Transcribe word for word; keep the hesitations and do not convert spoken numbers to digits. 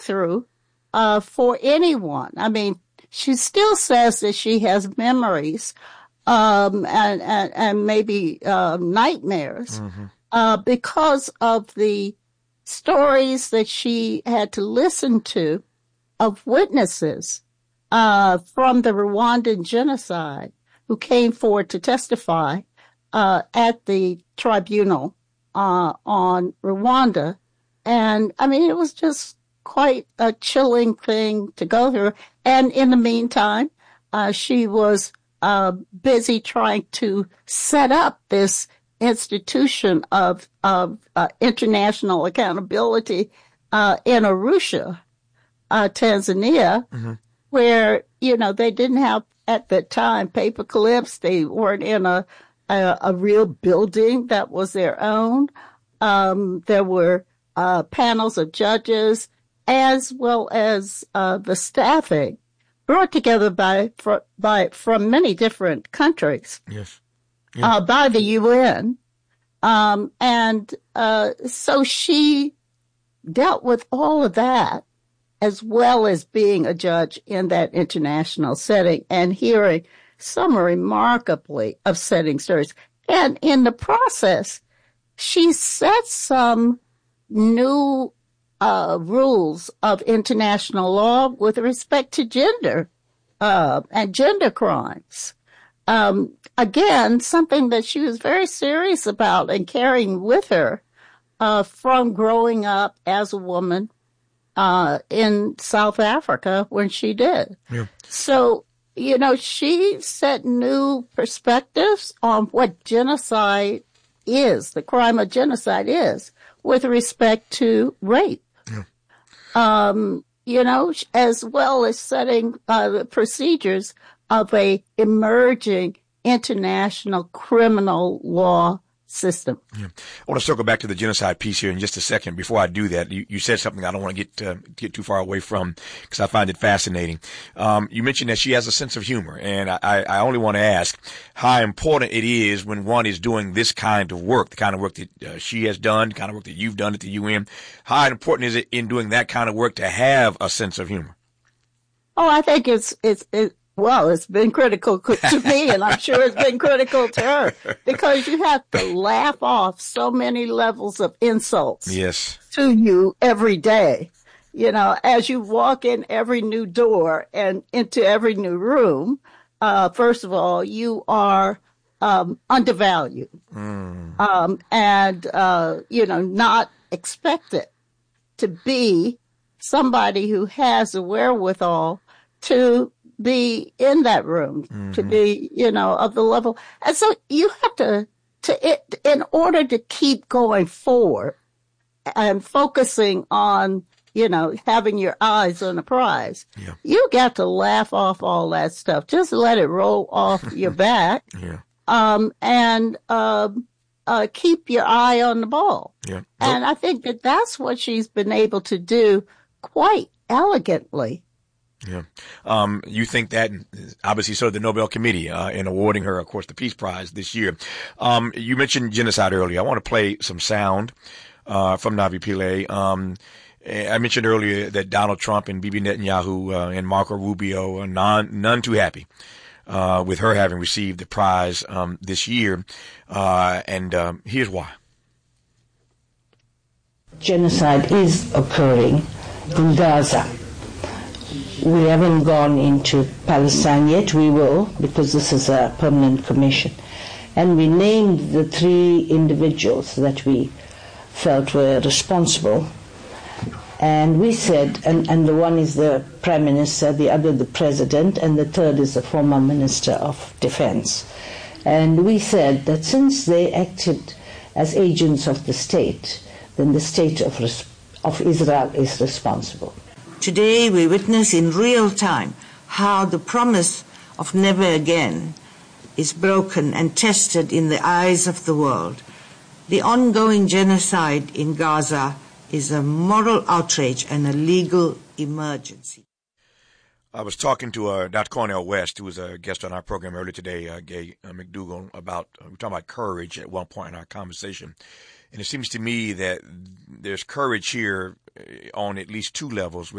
through uh, for anyone. I mean, she still says that she has memories um, and, and, and maybe uh, nightmares mm-hmm. uh, because of the stories that she had to listen to of witnesses uh, from the Rwandan genocide who came forward to testify uh, at the tribunal uh, on Rwanda. And I mean, it was just quite a chilling thing to go through. And in the meantime, uh, she was uh, busy trying to set up this institution of, of uh, international accountability uh, in Arusha, uh, Tanzania, mm-hmm. where, you know, they didn't have at that time paper clips. They weren't in a, a, a real building that was their own. Um, there were uh, panels of judges as well as uh, the staffing brought together by, for, by from many different countries. Yes. Yeah. Uh, by the U N. Um, and uh, so she dealt with all of that as well as being a judge in that international setting and hearing some remarkably upsetting stories. And in the process, she set some new uh, rules of international law with respect to gender uh, and gender crimes. Um, again, something that she was very serious about and carrying with her uh, from growing up as a woman uh, in South Africa when she did. Yeah. So, you know, she set new perspectives on what genocide is, the crime of genocide is, with respect to rape. Yeah. Um, you know, as well as setting uh, the procedures of a emerging international criminal law system. Yeah. I want to circle back to the genocide piece here in just a second. Before I do that, you, you said something I don't want to get uh, get too far away from because I find it fascinating. Um, you mentioned that she has a sense of humor, and I, I only want to ask how important it is when one is doing this kind of work, the kind of work that uh, she has done, the kind of work that you've done at the U N. How important is it in doing that kind of work to have a sense of humor? Oh, I think it's it's it, well, it's been critical to me, and I'm sure it's been critical to her because you have to laugh off so many levels of insults yes. to you every day. You know, as you walk in every new door and into every new room, uh, first of all, you are um, undervalued mm. um, and, uh, you know, not expected to be somebody who has the wherewithal to be in that room, mm-hmm. to be, you know, of the level. And so you have to, to it, in order to keep going forward and focusing on, you know, having your eyes on the prize, yeah. you got to laugh off all that stuff. Just let it roll off your back. Yeah. Um, and, um, uh, keep your eye on the ball. Yeah. And I think that that's what she's been able to do quite elegantly. Yeah. Um, you think that, obviously, so the Nobel Committee, uh, in awarding her, of course, the Peace Prize this year. Um, you mentioned genocide earlier. I want to play some sound, uh, from Navi Pillay. Um, I mentioned earlier that Donald Trump and Bibi Netanyahu, uh, and Marco Rubio are non, none too happy, uh, with her having received the prize, um, this year. Uh, and, um, here's why. Genocide is occurring in Gaza. We haven't gone into Palestine yet. We will, because this is a permanent commission. And we named the three individuals that we felt were responsible. And we said, and, and the one is the Prime Minister, the other the President, and the third is the former Minister of Defense. And we said that since they acted as agents of the state, then the state of, of Israel is responsible. Today we witness in real time how the promise of never again is broken and tested in the eyes of the world. The ongoing genocide in Gaza is a moral outrage and a legal emergency. I was talking to uh, Doctor Cornel West, who was a guest on our program earlier today, uh, Gay uh, McDougall, about, uh, we were talking about courage at one point in our conversation. And it seems to me that there's courage here on at least two levels.